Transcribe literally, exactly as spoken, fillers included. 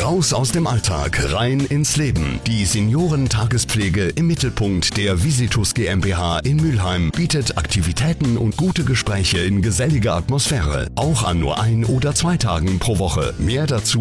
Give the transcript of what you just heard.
Raus aus dem Alltag, rein ins Leben. Die Seniorentaagespflege im Mittelpunkt der Visitus GmbH in Mülheim bietet Aktivitäten und gute Gespräche in geselliger Atmosphäre. Auch an nur ein oder zwei Tagen pro Woche. Mehr dazu